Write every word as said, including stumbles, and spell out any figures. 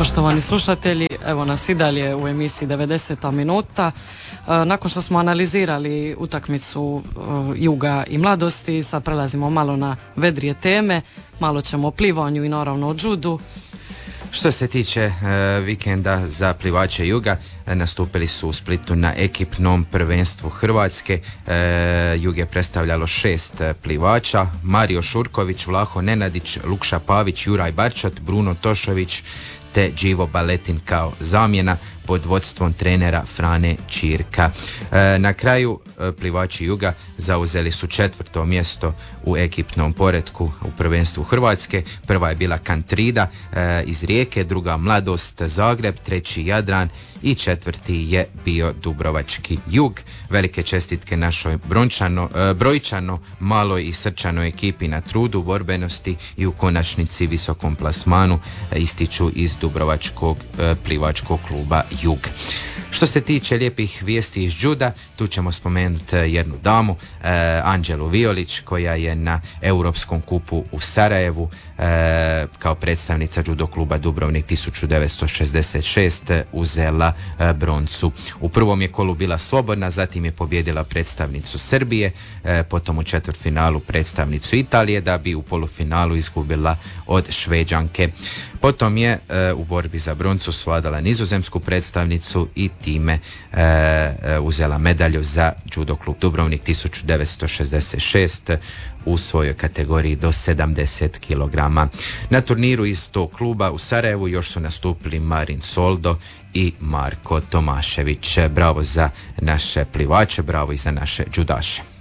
Poštovani slušatelji, evo nas i dalje u emisiji devedeseta minuta. Nakon što smo analizirali utakmicu Juga i Mladosti, sad prelazimo malo na vedrije teme, malo ćemo o plivanju i naravno o judu. Što se tiče e, vikenda za plivače Juga, e, nastupili su u Splitu na ekipnom prvenstvu Hrvatske. E, Jug je predstavljalo šest e, plivača: Mario Šurković, Vlaho Nenadić, Lukša Pavić, Juraj Barčat, Bruno Tošović te Đivo Baletin kao zamjena pod vodstvom trenera Frane Čirka. E, na kraju e, plivači Juga zauzeli su četvrto mjesto u ekipnom poretku u prvenstvu Hrvatske. Prva je bila Kantrida e, iz Rijeke, druga Mladost Zagreb, treći Jadran i četvrti je bio Dubrovački Jug. Velike čestitke našoj brončano, e, brojčano, maloj i srčanoj ekipi na trudu, borbenosti i u konačnici visokom plasmanu, e, ističu iz Dubrovačkog e, plivačkog kluba Jug. Što se tiče lijepih vijesti iz juda, tu ćemo spomenuti jednu damu, eh, Anđelu Violić, koja je na Europskom kupu u Sarajevu eh, kao predstavnica judo kluba Dubrovnik tisuću devetsto šezdeset šest uzela eh, broncu. U prvom je kolu bila slobodna, zatim je pobjedila predstavnicu Srbije, eh, potom u četvrtfinalu predstavnicu Italije, da bi u polufinalu izgubila od Šveđanke. Potom je e, u borbi za broncu svladala nizozemsku predstavnicu i time e, e, uzela medalju za judo klub Dubrovnik tisuću devetsto šezdeset šest u svojoj kategoriji do sedamdeset kilograma. Na turniru iz tog kluba u Sarajevu još su nastupili Marin Soldo i Marko Tomašević. Bravo za naše plivače, bravo i za naše judaše.